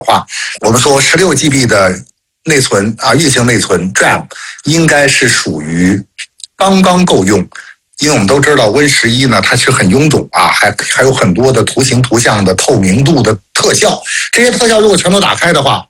话，我们说16GB 的内存啊，运行内存 RAM 应该是属于刚刚够用。因为我们都知道 Win11呢，它其实很臃肿啊，还有很多的图形图像的透明度的特效，这些特效如果全都打开的话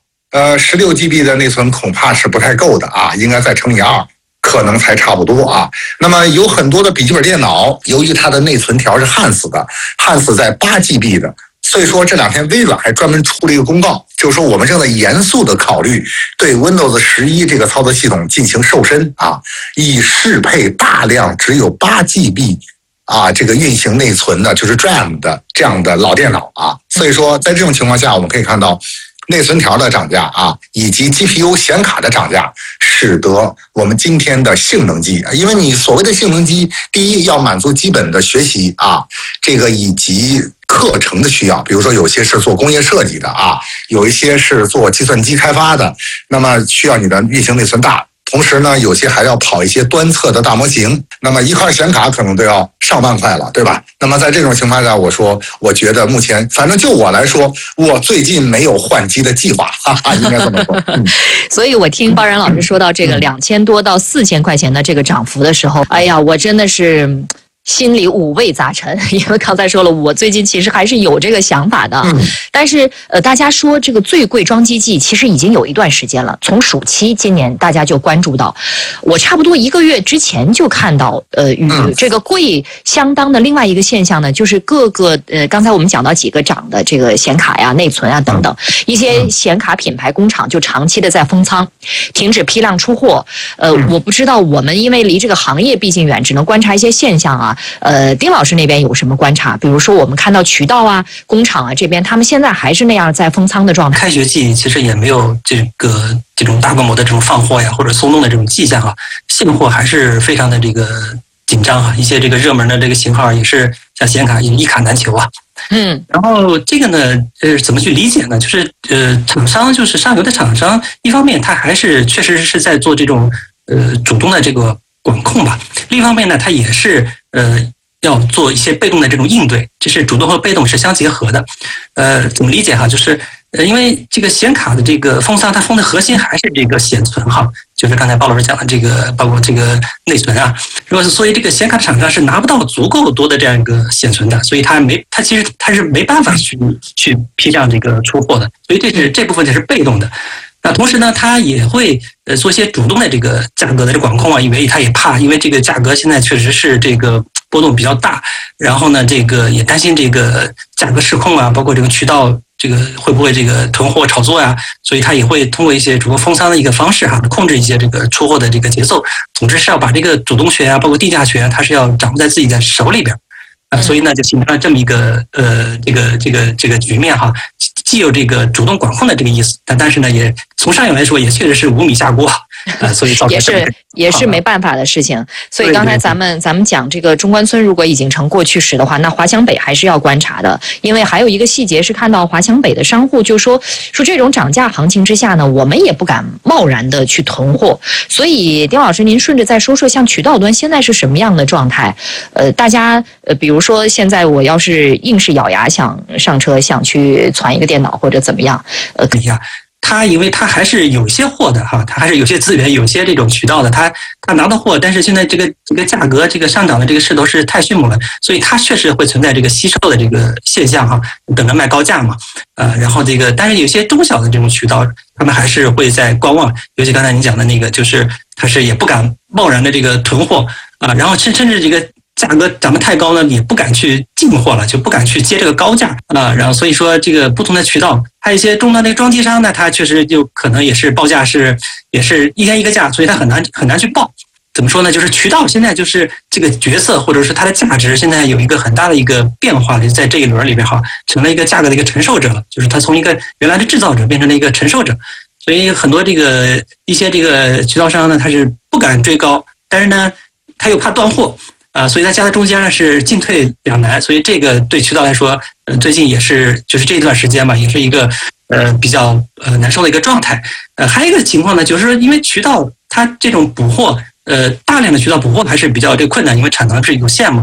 ，16GB 的内存恐怕是不太够的啊，应该再乘以2，可能才差不多啊。那么有很多的笔记本电脑，由于它的内存条是焊死的，焊死在8GB 的。所以说这2天微软还专门出了一个公告，就是说我们正在严肃的考虑对 Windows 11这个操作系统进行瘦身啊，以适配大量只有8GB 啊这个运行内存的，就是 RAM 的这样的老电脑啊。所以说在这种情况下，我们可以看到内存条的涨价啊，以及 GPU 显卡的涨价，使得我们今天的性能机，因为你所谓的性能机，第一要满足基本的学习啊，这个以及课程的需要，比如说有些是做工业设计的啊，有一些是做计算机开发的，那么需要你的运行内存大。同时呢，有些还要跑一些端侧的大模型，那么一块显卡可能都要上万块了，对吧？那么在这种情况下，我觉得目前，反正就我来说，我最近没有换机的计划，应该这么说。 所以我听包然老师说到这个2000多到4000块钱的这个涨幅的时候，哎呀，我真的是心里五味杂陈，因为刚才说了，我最近其实还是有这个想法的，但是大家说这个最贵装机季其实已经有一段时间了，从暑期今年大家就关注到，我差不多1个月之前就看到，与这个贵相当的另外一个现象呢，就是各个刚才我们讲到几个涨的这个显卡呀、内存啊等等，一些显卡品牌工厂就长期的在封仓，停止批量出货。我不知道我们因为离这个行业毕竟远，只能观察一些现象啊。丁老师那边有什么观察？比如说我们看到渠道啊、工厂啊这边，他们现在还是那样在封仓的状态。 开学季其实也没有这种大规模的这种放货呀或者松动的这种迹象哈，现货还是非常的这个紧张哈，一些这个热门的这个型号也是像显卡一卡难求啊。然后这个呢，怎么去理解呢？就是厂商就是上游的厂商，一方面他还是确实是在做这种主动的这个管控吧，另一方面呢，它也是要做一些被动的这种应对，就是主动和被动是相结合的。怎么理解哈？就是因为这个显卡的这个封仓，它封的核心还是这个显存哈，就是刚才包老师讲的这个，包括这个内存啊。所以这个显卡厂商是拿不到足够多的这样一个显存的，所以它其实是没办法去批量这个出货的，所以这部分就是被动的。那同时呢，它也会做一些主动的这个价格的管控啊，因为它也怕，因为这个价格现在确实是这个波动比较大，然后呢，这个也担心这个价格失控啊，包括这个渠道这个会不会这个囤货炒作呀，所以它也会通过一些主动封仓的一个方式哈，控制一些这个出货的这个节奏。总之是要把这个主动权啊，包括定价权，它是要掌握在自己的手里边所以呢，就形成了这么一个这个局面哈。既有这个主动管控的这个意思，但是呢，也从上游来说，也确实是无米下锅所以造成也是没办法的事情。所以刚才咱们讲这个中关村如果已经成过去时的话，那华强北还是要观察的，因为还有一个细节是看到华强北的商户就说这种涨价行情之下呢，我们也不敢贸然的去囤货。所以丁老师，您顺着再说像渠道端现在是什么样的状态？大家比如说现在我要是硬是咬牙想上车，想去传一个电脑或者怎么样， 因为它还是有些货的哈，它还是有些资源，有些这种渠道的，它拿到货，但是现在这个价格这个上涨的这个势头是太迅猛了，所以它确实会存在这个吸售的这个现象哈，等着卖高价嘛，然后但是有些中小的这种渠道，他们还是会在观望，尤其刚才你讲的那个，就是他是也不敢贸然的这个囤货然后甚至这个价格涨得太高呢，也不敢去进货了，就不敢去接这个高价然后所以说这个不同的渠道，还有一些中端的装机商呢，它确实就可能也是报价也是一天一个价，所以它很难去报。怎么说呢？就是渠道现在就是这个角色或者是它的价值，现在有一个很大的一个变化，就在这一轮里边哈，成了一个价格的一个承受者了，就是它从一个原来的制造者变成了一个承受者，所以很多一些这个渠道商呢，他是不敢追高，但是呢，他又怕断货。所以它夹在中间呢是进退两难，所以这个对渠道来说，最近也是就是这段时间吧，也是一个比较难受的一个状态。还有一个情况呢，就是说因为渠道它这种补货，大量的渠道补货还是比较这个困难，因为产能是有限嘛。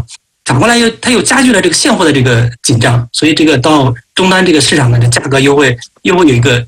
反过来它又加剧了这个现货的这个紧张，所以这个到终端这个市场呢，这价格又会有一个